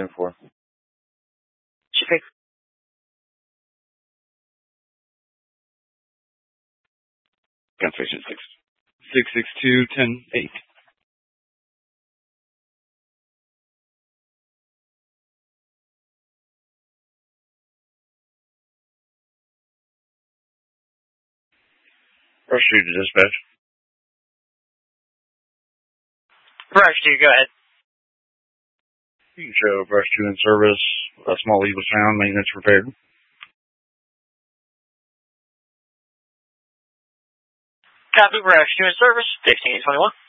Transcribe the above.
10-4. Chief. Gun station 662-10-8. Rush 2 to dispatch. Rush 2, go ahead. You can show Rush 2 in service. A small lead was found. Maintenance repaired. Copy, Rush 2 in service. 1521.